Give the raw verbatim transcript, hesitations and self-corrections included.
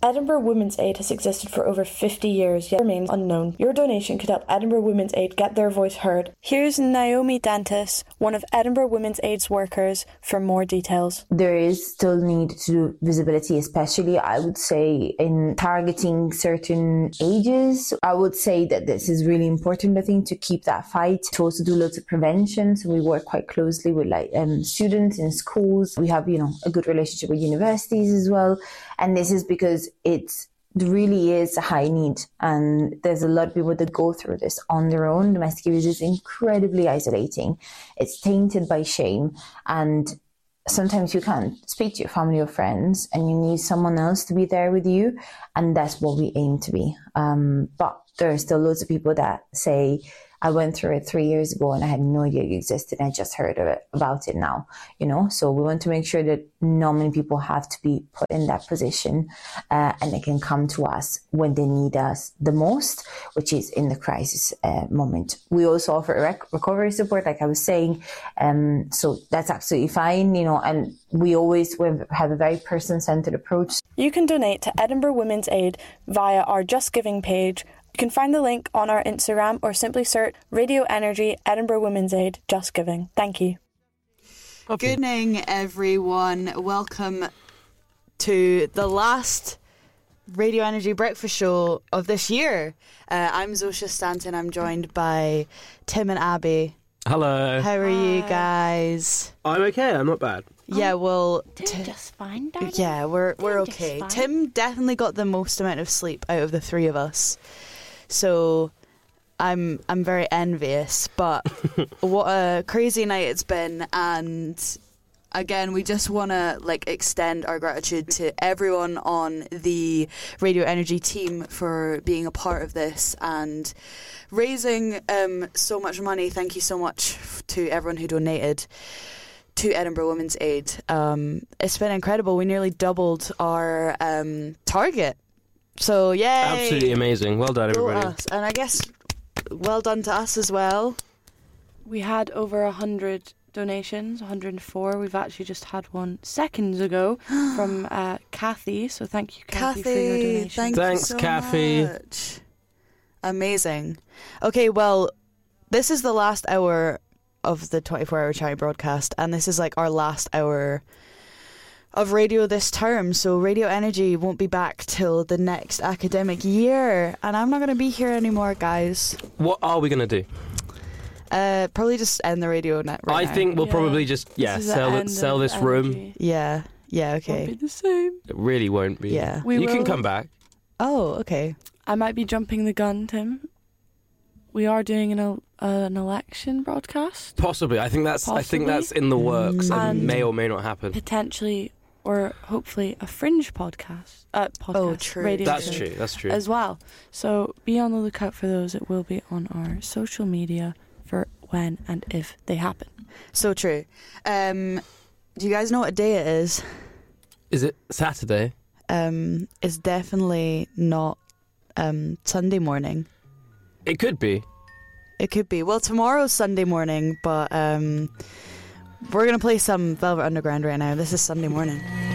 Edinburgh Women's Aid has existed for over fifty years, yet remains unknown. Your donation could help Edinburgh Women's Aid get their voice heard. Here's Naomi Dantas, one of Edinburgh Women's Aid's workers, for more details. There is still need to do visibility, especially, I would say, in targeting certain ages. I would say that this is really important, I think, to keep that fight, to also do loads of prevention. So we work quite closely with like um, students in schools. We have, you know, a good relationship with universities as well. And this is because it really is a high need. And there's a lot of people that go through this on their own. Domestic abuse is incredibly isolating. It's tainted by shame. And sometimes you can't speak to your family or friends and you need someone else to be there with you. And that's what we aim to be. Um, but there are still loads of people that say, I went through it three years ago and I had no idea you existed. I just heard of it, about it now, you know. So we want to make sure that not many people have to be put in that position uh, and they can come to us when they need us the most, which is in the crisis uh, moment. We also offer rec- recovery support, like I was saying. Um, so that's absolutely fine, you know, and we always have a very person-centered approach. You can donate to Edinburgh Women's Aid via our Just Giving page. You can find the link on our Instagram or simply search Radio Energy Edinburgh Women's Aid Just Giving. Thank you. Okay. Good evening, everyone. Welcome to the last Radio Energy breakfast show of this year. Uh, I'm Zosha Stanton. I'm joined by Tim and Abby. Hello. How are Hi. you guys? I'm okay. I'm not bad. Yeah, well, Tim t- just fine, darling. Yeah, we're Tim we're okay. Tim definitely got the most amount of sleep out of the three of us. So I'm I'm very envious, but what a crazy night it's been. And again, we just want to like extend our gratitude to everyone on the Radio Energy team for being a part of this and raising um, so much money. Thank you so much to everyone who donated to Edinburgh Women's Aid. Um, it's been incredible. We nearly doubled our um, target. So, yay! Absolutely amazing. Well done, everybody. Us. And I guess well done to us as well. We had over one hundred donations, one hundred four. We've actually just had one seconds ago from uh, Kathy. So thank you, Kathy, Kathy, for your donation. Thank Thanks, you so Kathy. much. Amazing. Okay, well, this is the last hour of the twenty-four hour charity broadcast, and this is like our last hour of radio this term, so Radio Energy won't be back till the next academic year, and I'm not going to be here anymore, guys. What are we going to do? Uh, probably just end the radio net right I now. think we'll Yeah. probably just yeah This is the sell end it, sell of this room. Energy. Yeah, yeah, Won't be okay. the same. It really won't be. Yeah. We you can will- come back. Oh, okay. I might be jumping the gun, Tim. We are doing an el- uh, an election broadcast, Possibly. I think that's I think Possibly. that's in the works and, And- may or may not happen. potentially, or hopefully a fringe podcast. Uh, podcast Oh, true. radio That's show true. That's true. as well. So be on the lookout for those. It will be on our social media for when and if they happen. So true. Um, do you guys know what day it is? Is it Saturday? Um, it's definitely not um, Sunday morning. It could be. It could be. Well, tomorrow's Sunday morning, but um, we're going to play some Velvet Underground right now. This is Sunday morning.